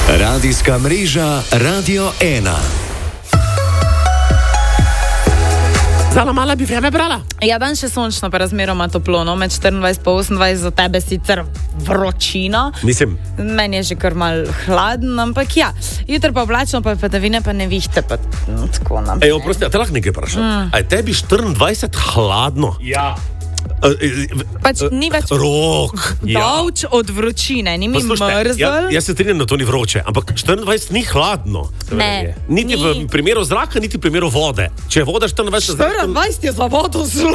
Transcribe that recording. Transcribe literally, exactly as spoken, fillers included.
Radijska mreža Radio ena. Zala mala bi vreme brala. Ja, dan še sončno, pa razmeroma toplo, no, med štiriindvajset pa osemindvajset, za tebe sicer vročina. Mislim. Meni je že kar mal hladen, ampak ja. Jutro pa oblačno, pa padavine, pa nevihte, pa no, tako naprej. Ej, oprosti, a te lahko nekaj vprašam? Mm. A je tebi štiriindvajset hladno? Ja. Pač ni več rok. dolč ja. od vročine, ni mi mrzel. Ja, jaz se strinjam, da to ni vroče, ampak štiriindvajset ni hladno. Ne, niti ni. v primeru zraka, niti v primeru vode. Če je voda štiriindvajset... štiriindvajset je za vodo zelo